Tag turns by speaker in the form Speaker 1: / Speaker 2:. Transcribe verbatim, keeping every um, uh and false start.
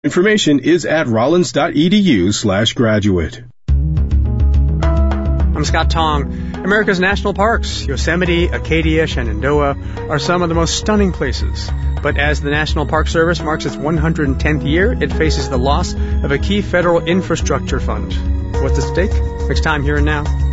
Speaker 1: Information is at rollins.edu slash graduate.
Speaker 2: I'm Scott Tong. America's national parks, Yosemite, Acadia, Shenandoah, are some of the most stunning places. But as the National Park Service marks its one hundred tenth year, it faces the loss of a key federal infrastructure fund. What's at stake? Next time, Here and Now.